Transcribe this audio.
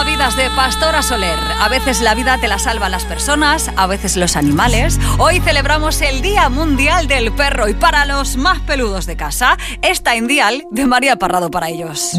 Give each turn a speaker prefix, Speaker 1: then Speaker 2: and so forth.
Speaker 1: Salvavidas de Pastora Soler. A veces la vida te la salvan las personas, a veces los animales. Hoy celebramos el Día Mundial del Perro y para los más peludos de casa, esta Indial de María Parrado para ellos.